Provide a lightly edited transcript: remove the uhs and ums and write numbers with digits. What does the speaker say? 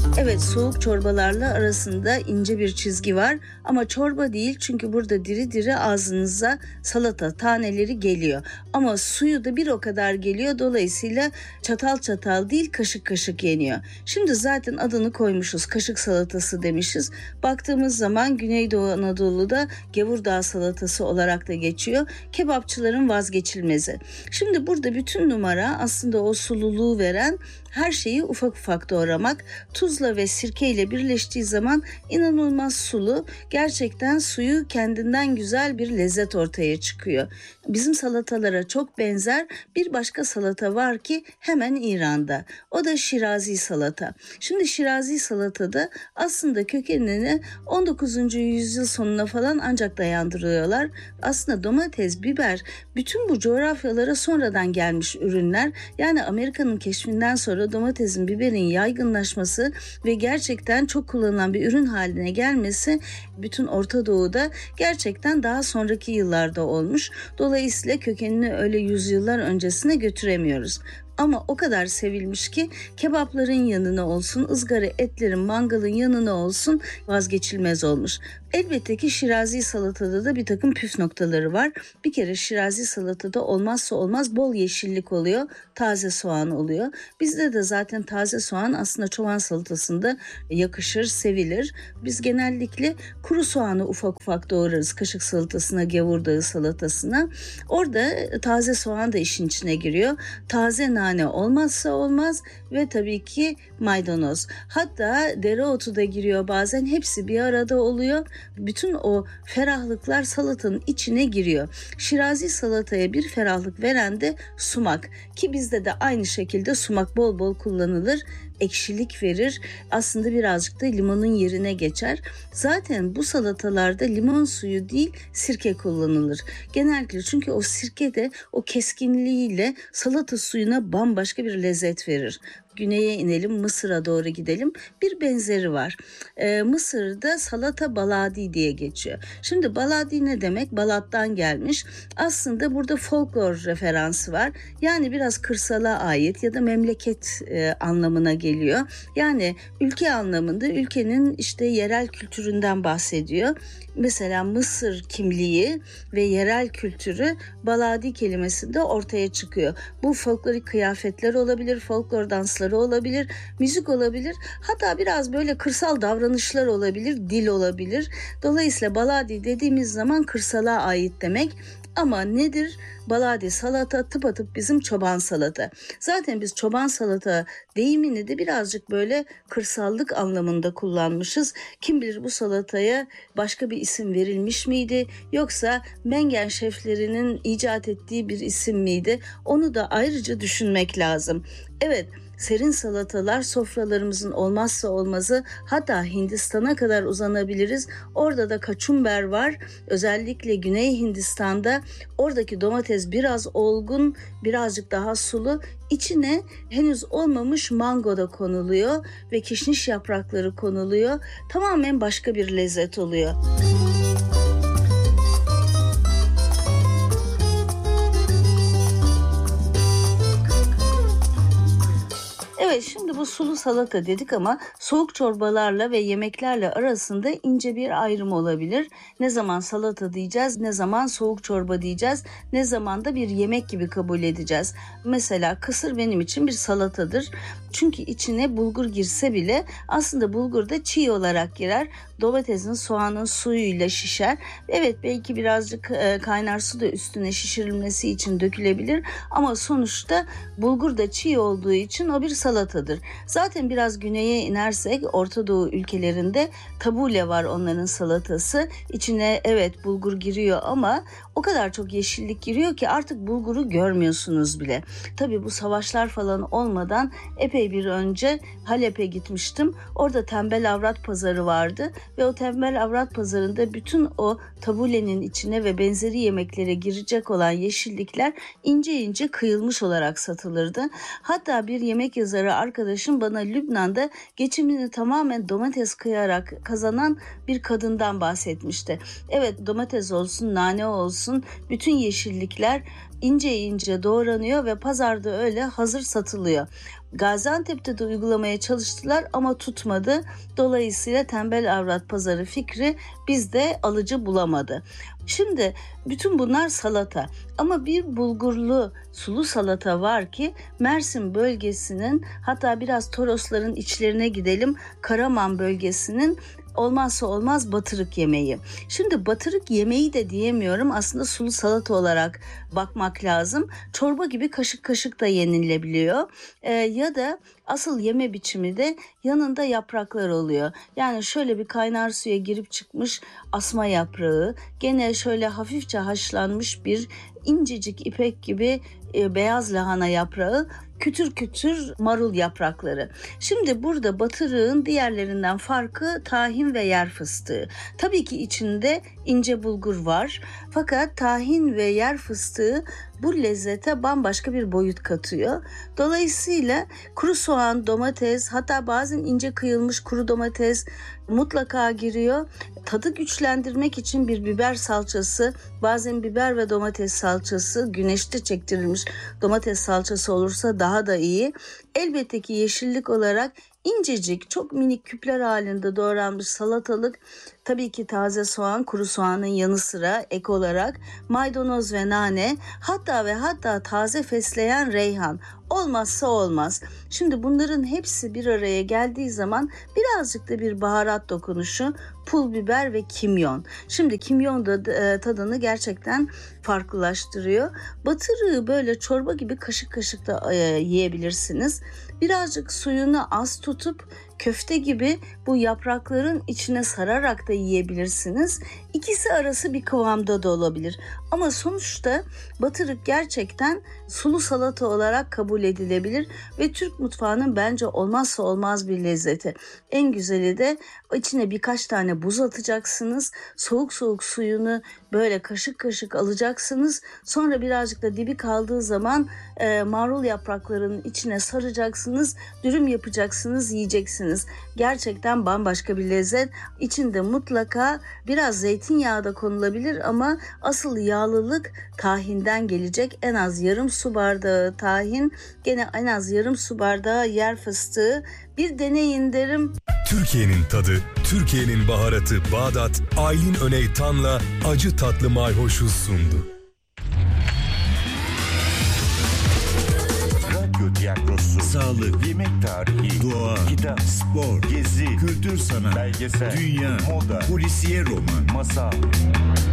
Evet, soğuk çorbalarla arasında ince bir çizgi var ama çorba değil, çünkü burada diri diri ağzınıza salata taneleri geliyor. Ama suyu da bir o kadar geliyor, dolayısıyla çatal çatal değil, kaşık kaşık yeniyor. Şimdi zaten adını koymuşuz, kaşık salatası demişiz. Baktığımız zaman Güneydoğu Anadolu'da gavurdağ salatası olarak da geçiyor. Kebapçıların vazgeçilmezi. Şimdi burada bütün numara aslında o sululuğu veren her şeyi ufak ufak doğramak. Tuzla ve sirkeyle birleştiği zaman inanılmaz sulu, gerçekten suyu kendinden güzel bir lezzet ortaya çıkıyor. Bizim salatalara çok benzer bir başka salata var ki hemen İran'da. O da Şirazi salata. Şimdi Şirazi salatada aslında kökenini 19. yüzyıl sonuna falan ancak dayandırıyorlar. Aslında domates, biber, bütün bu coğrafyalara sonradan gelmiş ürünler. Yani Amerika'nın keşfinden sonra domatesin, biberin yaygınlaşması ve gerçekten çok kullanılan bir ürün haline gelmesi bütün Orta Doğu'da gerçekten daha sonraki yıllarda olmuş. Dolayısıyla kökenini öyle yüzyıllar öncesine götüremiyoruz. Ama o kadar sevilmiş ki kebapların yanına olsun, ızgara etlerin, mangalın yanına olsun vazgeçilmez olmuş. Elbette ki Şirazi salatada da bir takım püf noktaları var. Bir kere Şirazi salatada olmazsa olmaz bol yeşillik oluyor, taze soğan oluyor. Bizde de zaten taze soğan aslında çoban salatasında yakışır, sevilir. Biz genellikle kuru soğanı ufak ufak doğrarız kaşık salatasına, gavurdağı salatasına. Orada taze soğan da işin içine giriyor. Taze nane olmazsa olmaz ve tabii ki maydanoz. Hatta dereotu da giriyor bazen, hepsi bir arada oluyor. Bütün o ferahlıklar salatanın içine giriyor. Şirazi salataya bir ferahlık veren de sumak, ki bizde de aynı şekilde sumak bol bol kullanılır. Ekşilik verir. Aslında birazcık da limonun yerine geçer. Zaten bu salatalarda limon suyu değil, sirke kullanılır. Genellikle, çünkü o sirke de o keskinliğiyle salata suyuna bambaşka bir lezzet verir. Güneye inelim, Mısır'a doğru gidelim. Bir benzeri var. Mısır'da salata baladi diye geçiyor. Şimdi baladi ne demek? Balat'tan gelmiş. Aslında burada folklor referansı var. Yani biraz kırsala ait ya da memleket anlamına geliyor. Yani ülke anlamında ülkenin işte yerel kültüründen bahsediyor. Mesela Mısır kimliği ve yerel kültürü baladi kelimesinde ortaya çıkıyor. Bu folklorik kıyafetler olabilir, folklor dansları olabilir, müzik olabilir. Hatta biraz böyle kırsal davranışlar olabilir, dil olabilir. Dolayısıyla baladi dediğimiz zaman kırsala ait demek. Ama nedir? Baladi salata tıpatıp bizim çoban salata. Zaten biz çoban salata deyimini de birazcık böyle kırsallık anlamında kullanmışız. Kim bilir bu salataya başka bir isim verilmiş miydi? Yoksa Mengen şeflerinin icat ettiği bir isim miydi? Onu da ayrıca düşünmek lazım. Evet, serin salatalar sofralarımızın olmazsa olmazı, hatta Hindistan'a kadar uzanabiliriz. Orada da kaçumber var. Özellikle Güney Hindistan'da oradaki domates biraz olgun, birazcık daha sulu. İçine henüz olmamış mango da konuluyor ve kişniş yaprakları konuluyor. Tamamen başka bir lezzet oluyor. Evet, şimdi bu sulu salata dedik ama soğuk çorbalarla ve yemeklerle arasında ince bir ayrım olabilir. Ne zaman salata diyeceğiz, ne zaman soğuk çorba diyeceğiz, ne zaman da bir yemek gibi kabul edeceğiz. Mesela kısır benim için bir salatadır. Çünkü içine bulgur girse bile aslında bulgur da çiğ olarak girer. Domatesin, soğanın suyuyla şişer. Evet, belki birazcık kaynar su da üstüne şişirilmesi için dökülebilir. Ama sonuçta bulgur da çiğ olduğu için o bir salatadır. Zaten biraz güneye inersek Orta Doğu ülkelerinde tabule var, onların salatası. İçine evet bulgur giriyor ama o kadar çok yeşillik giriyor ki artık bulguru görmüyorsunuz bile. Tabii bu savaşlar falan olmadan epey bir önce Halep'e gitmiştim. Orada Tembel Avrat Pazarı vardı ve o Tembel Avrat Pazarı'nda bütün o tabulenin içine ve benzeri yemeklere girecek olan yeşillikler ince ince kıyılmış olarak satılırdı. Hatta bir yemek yazarı arkadaşım bana Lübnan'da geçimini tamamen domates kıyarak kazanan bir kadından bahsetmişti. Evet, domates olsun, nane olsun, bütün yeşillikler ince ince doğranıyor ve pazarda öyle hazır satılıyor. Gaziantep'te de uygulamaya çalıştılar ama tutmadı. Dolayısıyla tembel avrat pazarı fikri bizde alıcı bulamadı. Şimdi bütün bunlar salata ama bir bulgurlu sulu salata var ki Mersin bölgesinin, hatta biraz Torosların içlerine gidelim, Karaman bölgesinin olmazsa olmaz batırık yemeği. Şimdi batırık yemeği de diyemiyorum, aslında sulu salata olarak bakmak lazım. Çorba gibi kaşık kaşık da yenilebiliyor. Ya da asıl yeme biçimi de yanında yapraklar oluyor. Yani şöyle bir kaynar suya girip çıkmış asma yaprağı, gene şöyle hafifçe haşlanmış bir incecik ipek gibi beyaz lahana yaprağı, kütür kütür marul yaprakları. Şimdi burada batırığın diğerlerinden farkı tahin ve yer fıstığı. Tabii ki içinde ince bulgur var. Fakat tahin ve yer fıstığı bu lezzete bambaşka bir boyut katıyor. Dolayısıyla kuru soğan, domates, hatta bazen ince kıyılmış kuru domates mutlaka giriyor. Tadı güçlendirmek için bir biber salçası, bazen biber ve domates salçası, güneşte çektirilmiş domates salçası olursa daha da iyi. Elbette ki yeşillik olarak incecik, çok minik küpler halinde doğranmış salatalık, tabii ki taze soğan, kuru soğanın yanı sıra ek olarak maydanoz ve nane, hatta taze fesleğen reyhan olmazsa olmaz. Şimdi bunların hepsi bir araya geldiği zaman birazcık da bir baharat dokunuşu, pul biber ve kimyon. Şimdi kimyon da tadını gerçekten farklılaştırıyor. Batırığı böyle çorba gibi kaşık kaşık da yiyebilirsiniz. Birazcık suyunu az tutup köfte gibi bu yaprakların içine sararak da yiyebilirsiniz. İkisi arası bir kıvamda da olabilir. Ama sonuçta batırık gerçekten sulu salata olarak kabul edilebilir ve Türk mutfağının bence olmazsa olmaz bir lezzeti. En güzeli de içine birkaç tane buz atacaksınız. Soğuk soğuk suyunu böyle kaşık kaşık alacaksınız. Sonra birazcık da dibi kaldığı zaman marul yapraklarının içine saracaksınız. Dürüm yapacaksınız, yiyeceksiniz. Gerçekten bambaşka bir lezzet. İçinde mutlaka biraz zeytinyağı da konulabilir ama asıl yağlılık tahinden gelecek. En az yarım su bardağı tahin, gene en az yarım su bardağı yer fıstığı. Bir deneyin derim. Türkiye'nin tadı, Türkiye'nin baharatı Bağdat, Aylin Öney Tan'la acı tatlı mayhoşu sundu. Radyo tiyatrosu, sağlık, yemek tarihi, doğa, kitap, spor, gezi, kültür sanat, belgesel, dünya, moda, polisiye roman. masal.